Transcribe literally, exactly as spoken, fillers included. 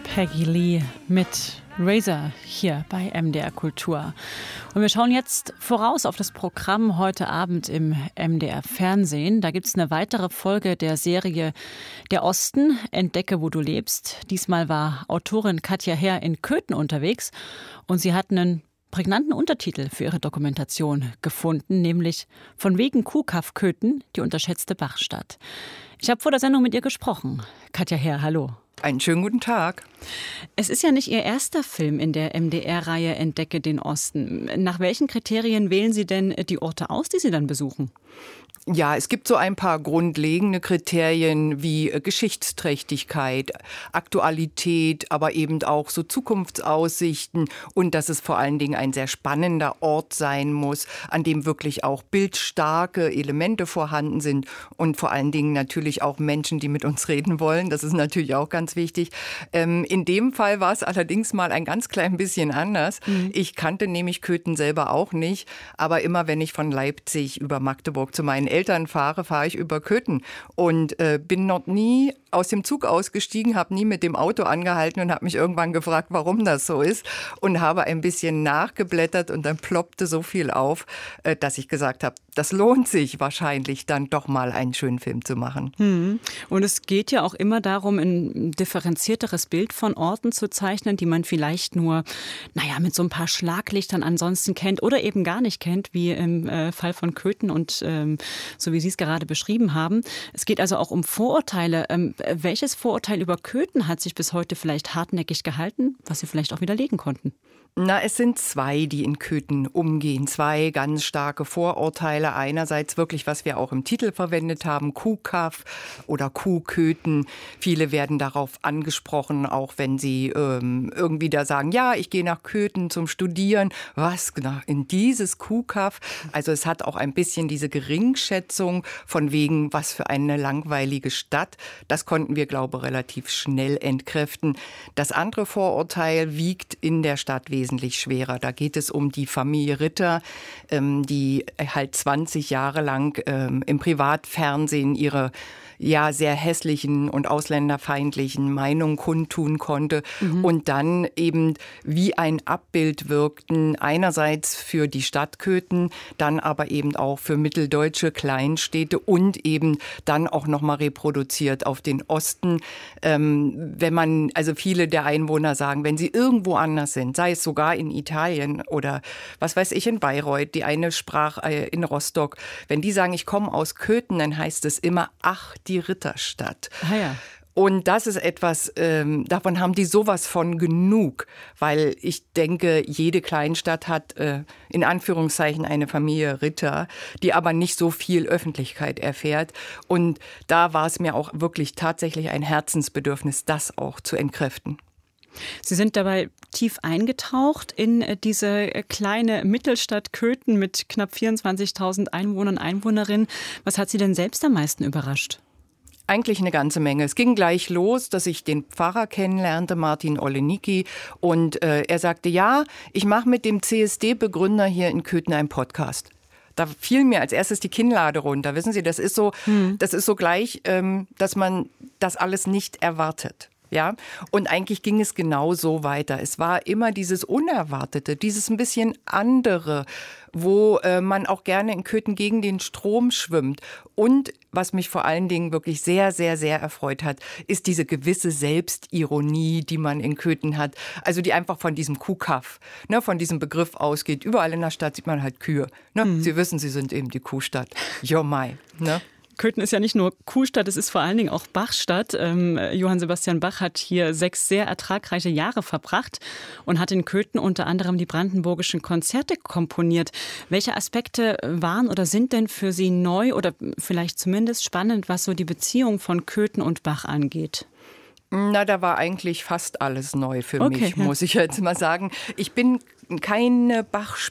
Peggy Lee mit Razor hier bei M D R Kultur. Und wir schauen jetzt voraus auf das Programm heute Abend im M D R Fernsehen. Da gibt es eine weitere Folge der Serie Der Osten, Entdecke, wo du lebst. Diesmal war Autorin Katja Herr in Köthen unterwegs und sie hat einen prägnanten Untertitel für ihre Dokumentation gefunden, nämlich Von wegen Kuhkaff Köthen, die unterschätzte Bachstadt. Ich habe vor der Sendung mit ihr gesprochen. Katja Herr, hallo. Einen schönen guten Tag. Es ist ja nicht Ihr erster Film in der M D R-Reihe Entdecke den Osten. Nach welchen Kriterien wählen Sie denn die Orte aus, die Sie dann besuchen? Ja, es gibt so ein paar grundlegende Kriterien wie Geschichtsträchtigkeit, Aktualität, aber eben auch so Zukunftsaussichten und dass es vor allen Dingen ein sehr spannender Ort sein muss, an dem wirklich auch bildstarke Elemente vorhanden sind und vor allen Dingen natürlich auch Menschen, die mit uns reden wollen. Das ist natürlich auch ganz wichtig. Ähm, in dem Fall war es allerdings mal ein ganz klein bisschen anders. Mhm. Ich kannte nämlich Köthen selber auch nicht, aber immer wenn ich von Leipzig über Magdeburg zu meinen Eltern fahre, fahre ich über Köthen und äh, bin noch nie aus dem Zug ausgestiegen, habe nie mit dem Auto angehalten und habe mich irgendwann gefragt, warum das so ist und habe ein bisschen nachgeblättert und dann ploppte so viel auf, äh, dass ich gesagt habe, das lohnt sich wahrscheinlich dann doch mal einen schönen Film zu machen. Hm. Und es geht ja auch immer darum, ein differenzierteres Bild von Orten zu zeichnen, die man vielleicht nur, naja, mit so ein paar Schlaglichtern ansonsten kennt oder eben gar nicht kennt, wie im äh, Fall von Köthen und ähm, so wie Sie es gerade beschrieben haben. Es geht also auch um Vorurteile. Ähm, welches Vorurteil über Köthen hat sich bis heute vielleicht hartnäckig gehalten, was Sie vielleicht auch widerlegen konnten? Na, es sind zwei, die in Köthen umgehen. Zwei ganz starke Vorurteile. Einerseits wirklich, was wir auch im Titel verwendet haben, Kuhkaff oder Kuhköthen. Viele werden darauf angesprochen, auch wenn sie ähm, irgendwie da sagen, ja, ich gehe nach Köthen zum Studieren. Was, in dieses Kuhkaff? Also es hat auch ein bisschen diese Geringschätzung von wegen, was für eine langweilige Stadt. Das konnten wir, glaube ich, relativ schnell entkräften. Das andere Vorurteil wiegt in der Stadt wesentlich wesentlich schwerer. Da geht es um die Familie Ritter, ähm, die halt zwanzig Jahre lang ähm, im Privatfernsehen ihre ja sehr hässlichen und ausländerfeindlichen Meinungen kundtun konnte mhm. und dann eben wie ein Abbild wirkten, einerseits für die Stadt Köthen, dann aber eben auch für mitteldeutsche Kleinstädte und eben dann auch nochmal reproduziert auf den Osten. Ähm, wenn man, also viele der Einwohner sagen, wenn sie irgendwo anders sind, sei es sogar in Italien oder was weiß ich in Bayreuth, die eine sprach äh, in Rostock, wenn die sagen, ich komme aus Köthen, dann heißt es immer, ach, die Ritterstadt. Ah ja. Und das ist etwas, ähm, davon haben die sowas von genug, weil ich denke, jede Kleinstadt hat äh, in Anführungszeichen eine Familie Ritter, die aber nicht so viel Öffentlichkeit erfährt. Und da war es mir auch wirklich tatsächlich ein Herzensbedürfnis, das auch zu entkräften. Sie sind dabei tief eingetaucht in diese kleine Mittelstadt Köthen mit knapp vierundzwanzigtausend Einwohnern und Einwohnerinnen. Was hat Sie denn selbst am meisten überrascht? Eigentlich eine ganze Menge. Es ging gleich los, dass ich den Pfarrer kennenlernte, Martin Olenicki. Und äh, er sagte, ja, ich mache mit dem C S D-Begründer hier in Köthen einen Podcast. Da fiel mir als erstes die Kinnlade runter. Wissen Sie, das ist so, hm. das ist so gleich, ähm, dass man das alles nicht erwartet. Ja, und eigentlich ging es genau so weiter. Es war immer dieses Unerwartete, dieses ein bisschen andere, wo äh, man auch gerne in Köthen gegen den Strom schwimmt. Und was mich vor allen Dingen wirklich sehr, sehr, sehr erfreut hat, ist diese gewisse Selbstironie, die man in Köthen hat. Also die einfach von diesem Kuhkaff, ne, von diesem Begriff ausgeht. Überall in der Stadt sieht man halt Kühe. Ne? Mhm. Sie wissen, sie sind eben die Kuhstadt. Jo mai, ne? Köthen ist ja nicht nur Kuhstadt, es ist vor allen Dingen auch Bachstadt. Ähm, Johann Sebastian Bach hat hier sechs sehr ertragreiche Jahre verbracht und hat in Köthen unter anderem die brandenburgischen Konzerte komponiert. Welche Aspekte waren oder sind denn für Sie neu oder vielleicht zumindest spannend, was so die Beziehung von Köthen und Bach angeht? Na, da war eigentlich fast alles neu für okay, mich, ja. muss ich jetzt mal sagen. Ich bin keine